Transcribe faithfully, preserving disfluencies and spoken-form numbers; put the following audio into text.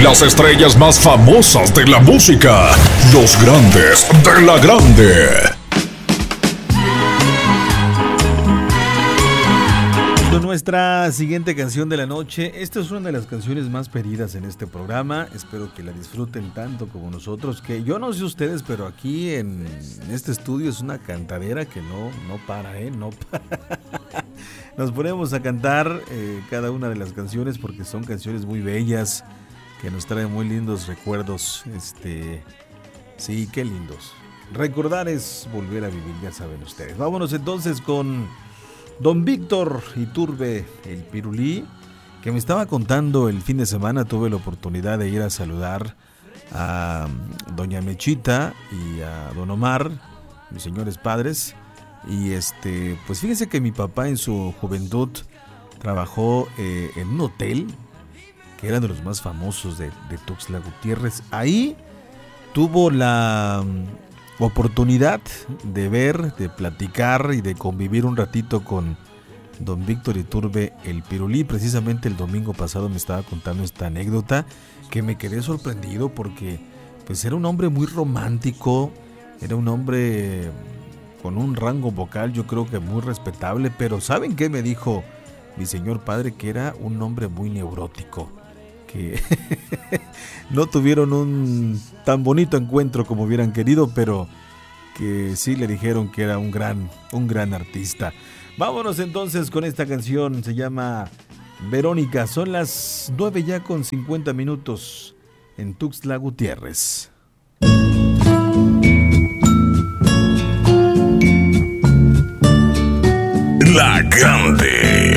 Las estrellas más famosas de la música. Los grandes de la grande. Nuestra siguiente canción de la noche. Esta es una de las canciones más pedidas en este programa. Espero que la disfruten tanto como nosotros. Que yo no sé ustedes, pero aquí en este estudio es una cantadera que no, no para, ¿eh? No para. Nos ponemos a cantar eh, cada una de las canciones porque son canciones muy bellas que nos traen muy lindos recuerdos. Este, sí, qué lindos. Recordar es volver a vivir, ya saben ustedes. Vámonos entonces con Don Víctor Iturbe, el Pirulí, que me estaba contando el fin de semana. Tuve la oportunidad de ir a saludar a Doña Mechita y a Don Omar, mis señores padres. Y este, pues fíjense que mi papá en su juventud trabajó eh, en un hotel que era de los más famosos de, de Tuxtla Gutiérrez. Ahí tuvo la oportunidad de ver, de platicar y de convivir un ratito con Don Víctor Iturbe, el Pirulí. Precisamente el domingo pasado me estaba contando esta anécdota que me quedé sorprendido porque pues era un hombre muy romántico, era un hombre con un rango vocal yo creo que muy respetable, pero ¿saben qué me dijo mi señor padre? Que era un hombre muy neurótico, que no tuvieron un tan bonito encuentro como hubieran querido, pero que sí le dijeron que era un gran, un gran artista. Vámonos entonces con esta canción, se llama Verónica. Son las nueve ya con cincuenta minutos en Tuxtla Gutiérrez. La Grande.